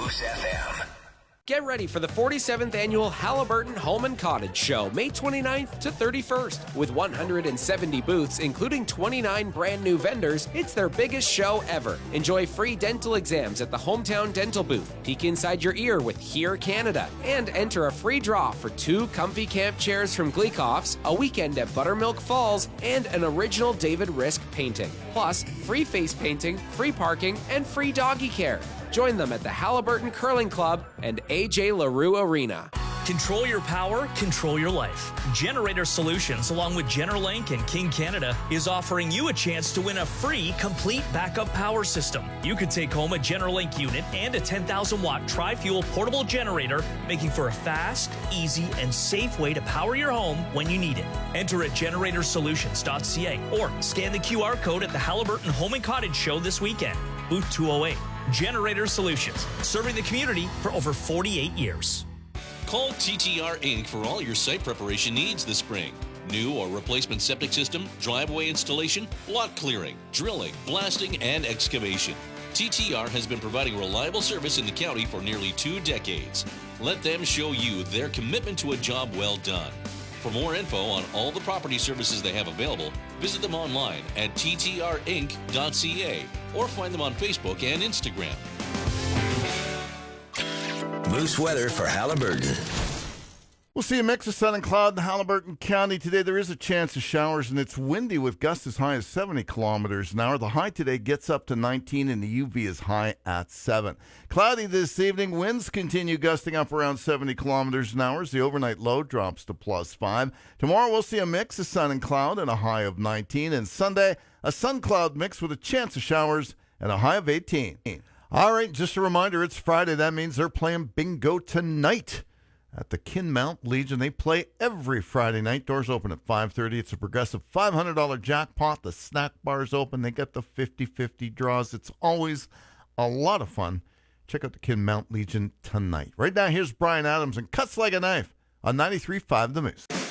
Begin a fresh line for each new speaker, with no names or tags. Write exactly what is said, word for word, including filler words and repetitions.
Moose F M.
Get ready for the forty-seventh Annual Halliburton Home and Cottage Show, May twenty-ninth to thirty-first. With one hundred seventy booths, including twenty-nine brand new vendors, it's their biggest show ever. Enjoy free dental exams at the Hometown Dental booth, peek inside your ear with Hear Canada, and enter a free draw for two comfy camp chairs from Gleekoff's, a weekend at Buttermilk Falls, and an original David Risk painting. Plus, free face painting, free parking, and free doggy care. Join them at the Halliburton Curling Club and A J LaRue Arena.
Control your power, control your life. Generator Solutions, along with Generlink and King Canada, is offering you a chance to win a free complete backup power system. You could take home a Generlink unit and a ten thousand watt tri-fuel portable generator, making for a fast, easy, and safe way to power your home when you need it. Enter at generator solutions dot c a or scan the Q R code at the Halliburton Home and Cottage Show this weekend. Booth two oh eight. Generator Solutions, serving the community for over forty-eight years.
Call T T R Incorporated for all your site preparation needs this spring. New or replacement septic system, driveway installation, lot clearing, drilling, blasting, and excavation. T T R has been providing reliable service in the county for nearly two decades. Let them show you their commitment to a job well done. For more info on all the property services they have available, visit them online at T T R inc dot c a or find them on Facebook and Instagram.
Moose weather for Halliburton.
We'll see a mix of sun and cloud in Halliburton County today. There is a chance of showers, and it's windy with gusts as high as seventy kilometers an hour. The high today gets up to nineteen, and the U V is high at seven. Cloudy this evening. Winds continue gusting up around seventy kilometers an hour. The overnight low drops to plus five. Tomorrow we'll see a mix of sun and cloud and a high of nineteen. And Sunday, a sun-cloud mix with a chance of showers and a high of eighteen. All right, just a reminder, it's Friday. That means they're playing bingo tonight at the Kinmount Legion. They play every Friday night. Doors open at five thirty. It's a progressive five hundred dollars jackpot. The snack bar's open. They get the fifty-fifty draws. It's always a lot of fun. Check out the Kinmount Legion tonight. Right now, here's Brian Adams and Cuts Like a Knife on ninety-three point five The Moose.